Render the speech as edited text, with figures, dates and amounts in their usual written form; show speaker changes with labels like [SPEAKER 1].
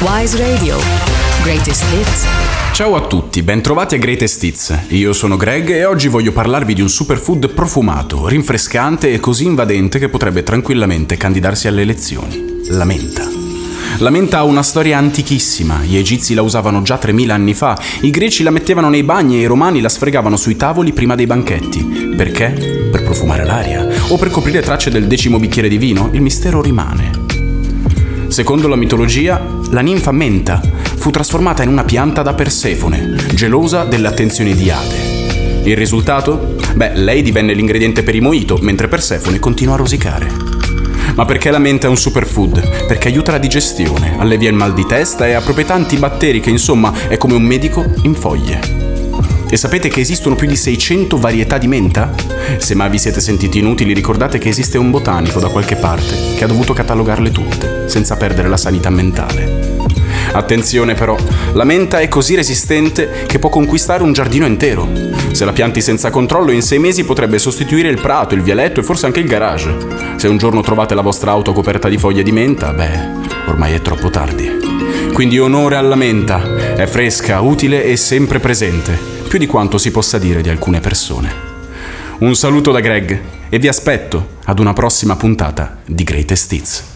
[SPEAKER 1] Wise Radio. Greatest Hits.
[SPEAKER 2] Ciao a tutti, bentrovati a Greatest Hits. Io sono Greg e oggi voglio parlarvi di un superfood profumato, rinfrescante e così invadente che potrebbe tranquillamente candidarsi alle elezioni. La menta. La menta ha una storia antichissima, gli egizi la usavano già 3000 anni fa, i greci la mettevano nei bagni e i romani la sfregavano sui tavoli prima dei banchetti. Perché? Per profumare l'aria? O per coprire tracce del 10° bicchiere di vino? Il mistero rimane. Secondo la mitologia, la ninfa Menta fu trasformata in una pianta da Persefone, gelosa delle attenzioni di Ade. Il risultato? Lei divenne l'ingrediente per i mojito, mentre Persefone continua a rosicare. Ma perché la menta è un superfood? Perché aiuta la digestione, allevia il mal di testa e ha proprietà antibatteriche, insomma, è come un medico in foglie. E sapete che esistono più di 600 varietà di menta? Se mai vi siete sentiti inutili, ricordate che esiste un botanico da qualche parte che ha dovuto catalogarle tutte, senza perdere la sanità mentale. Attenzione però, la menta è così resistente che può conquistare un giardino intero. Se la pianti senza controllo, in 6 mesi potrebbe sostituire il prato, il vialetto e forse anche il garage. Se un giorno trovate la vostra auto coperta di foglie di menta, ormai è troppo tardi. Quindi onore alla menta, è fresca, utile e sempre presente. Più di quanto si possa dire di alcune persone. Un saluto da Greg e vi aspetto ad una prossima puntata di Greatest Hits.